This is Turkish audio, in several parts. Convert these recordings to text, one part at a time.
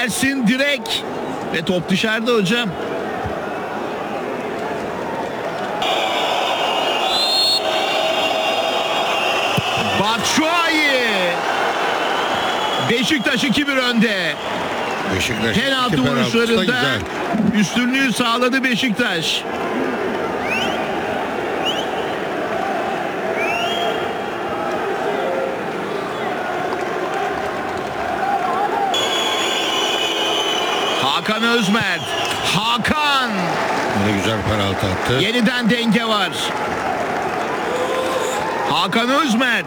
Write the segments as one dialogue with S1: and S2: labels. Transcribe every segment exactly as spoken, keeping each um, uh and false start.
S1: Ersin direk ve top dışarıda hocam. Batshuayi. Beşiktaş iki bir önde.
S2: Beşiktaş
S1: Penaltı
S2: iki
S1: vuruşlarında
S2: güzel.
S1: üstünlüğü sağladı Beşiktaş. Hakan Özmert. Hakan.
S2: Ne güzel penaltı attı.
S1: Yeniden denge var. Hakan Özmert.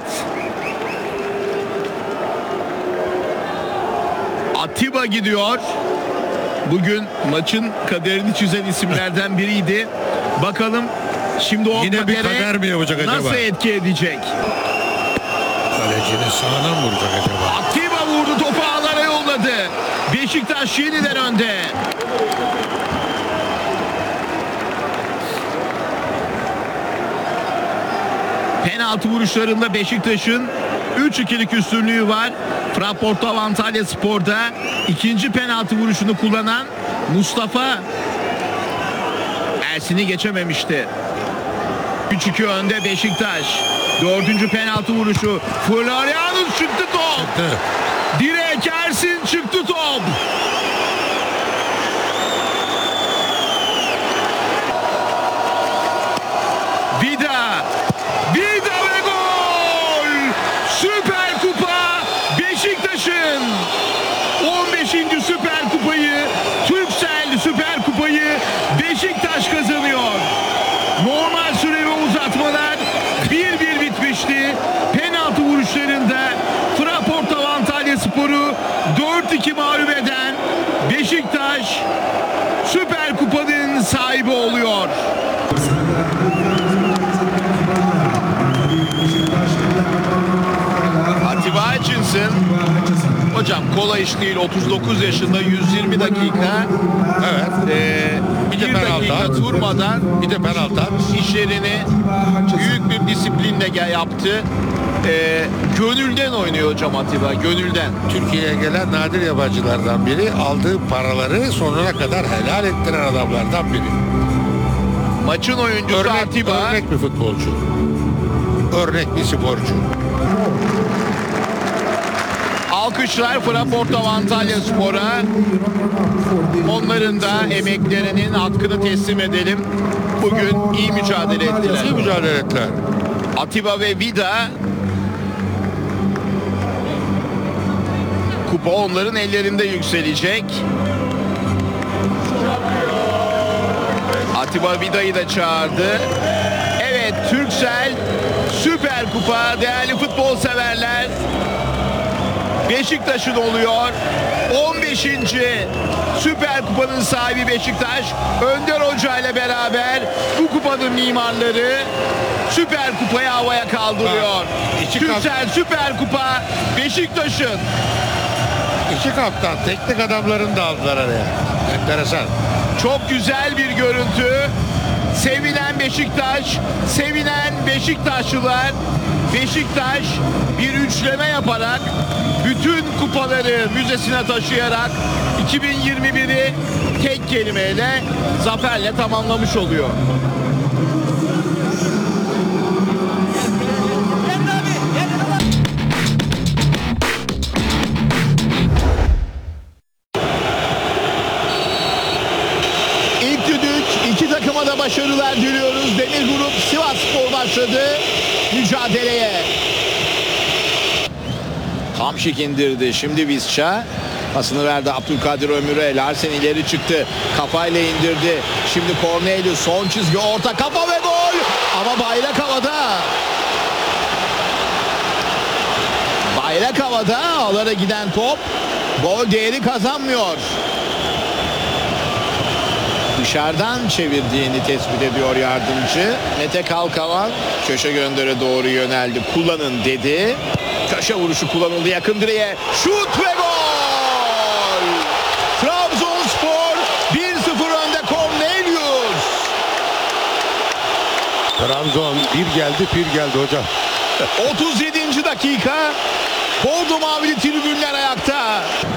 S1: Atiba gidiyor. Bugün maçın kaderini çizen isimlerden biriydi. Bakalım şimdi o
S2: Yine bir
S1: kadere
S2: kader mi yapacak acaba?
S1: nasıl etki edecek?
S2: Kalecinin sağına mı vuracak acaba?
S1: Atiba vurdu, topu ağlara yolladı. Beşiktaş yeniden önde. Penaltı vuruşlarında Beşiktaş'ın üç ikilik üstünlüğü var. Fraporto Antalya Spor'da ikinci penaltı vuruşunu kullanan Mustafa Ersin'i geçememişti. üç iki önde Beşiktaş. Dördüncü penaltı vuruşu. Florianus çıktı top.
S2: Çıktı.
S1: Direk Ersin çıktı top. Vida. Vida ve gol. Süper Kupa Beşiktaş'ın. on beşinci Süper Kupayı, Turkcell Süper Kupayı Beşiktaş kazanıyor. Normal süre ve uzatmalar bir bir bitmişti. Penaltı vuruşlarında Fraporto Antalya Spor'u dört iki mağlup eden Beşiktaş Süper Kupa'nın sahibi oluyor. Atiba Hutchinson. Hocam kolay iş değil, otuz dokuz yaşında, yüz yirmi dakika.
S2: Evet.
S1: Ee,
S2: Bir de
S1: bir
S2: penaltı
S1: dakika
S2: at.
S1: durmadan
S2: Bir de penaltı at.
S1: işlerini büyük bir disiplinle gel- yaptı. Ee, gönülden oynuyor hocam Atiba, gönülden.
S2: Türkiye'ye gelen nadir yabancılardan biri. Aldığı paraları sonuna kadar helal ettiren adamlardan biri.
S1: Maçın oyuncusu
S2: Örnek,
S1: Atiba.
S2: örnek bir futbolcu. Örnek bir sporcu.
S1: Alkışlar Fraporto Antalya Spor'a. Onların da emeklerinin hakkını teslim edelim. Bugün iyi mücadele ettiler.
S2: İyi mücadele ettiler.
S1: Atiba ve Vida. Kupa onların ellerinde yükselecek. Atiba Vida'yı da çağırdı. Evet, Turkcell Süper Kupa, değerli futbol severler. Beşiktaş'ın oluyor. on beşinci Süper Kupa'nın sahibi Beşiktaş. Önder Hoca ile beraber bu kupanın mimarları Süper Kupa'yı havaya kaldırıyor.
S2: İki
S1: Turkcell Süper Kupa Beşiktaş'ın.
S2: İki kaptan, teknik adamlarını da aldılar araya. Enteresan.
S1: Çok güzel bir görüntü. Sevinen Beşiktaş, sevinen Beşiktaşlılar. Beşiktaş bir üçleme yaparak bütün kupaları müzesine taşıyarak iki bin yirmi biri tek kelimeyle zaferle tamamlamış oluyor. İlk düdük, iki takıma da başarılar diliyoruz. Demir Grup Sivasspor başladı mücadeleye. Hamşik indirdi. Şimdi Visca. Pasını verdi Abdülkadir Ömür'e. Larsen ileri çıktı. Kafayla indirdi. Şimdi Cornelius son çizgi orta kafa ve gol. Ama bayrak havada. Bayrak havada. Ağlara giden top. Gol değeri kazanmıyor. Dışarıdan çevirdiğini tespit ediyor yardımcı. Mete Kalkavan köşe göndere doğru yöneldi. Kullanın dedi. Köşe vuruşu kullanıldı yakın direğe. Şut ve gol! Trabzonspor bir sıfır önde Cornelius.
S2: Trabzon bir geldi bir geldi hocam.
S1: otuz yedinci dakika. Bordo mavili tribünler ayakta.